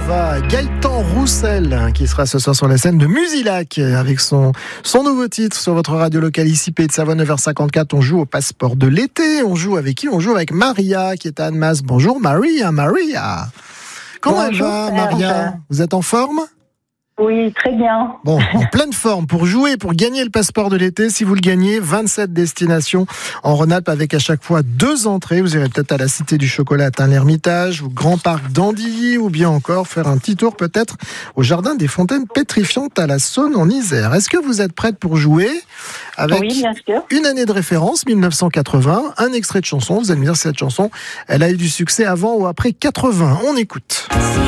va Gaëtan Roussel qui sera ce soir sur la scène de Musilac avec son nouveau titre sur votre radio locale ici Pays de Savoie 9h54. On joue au passeport de l'été. On joue avec qui? On joue avec Maria qui est à Annemasse. Bonjour Maria. Comment elle va Maria? Vous êtes en forme? Oui, très bien. Bon, en pleine forme pour jouer, pour gagner le passeport de l'été. Si vous le gagnez, 27 destinations en Rhône-Alpes avec à chaque fois 2 entrées. Vous irez peut-être à la Cité du Chocolat à l'Ermitage, au Grand Parc d'Andilly ou bien encore faire un petit tour peut-être au Jardin des Fontaines Pétrifiantes à la Saône en Isère. Est-ce que vous êtes prête pour jouer avec Oui, bien sûr. Une année de référence, 1980, un extrait de chanson. Vous allez me dire si cette chanson, elle a eu du succès avant ou après 80. On écoute.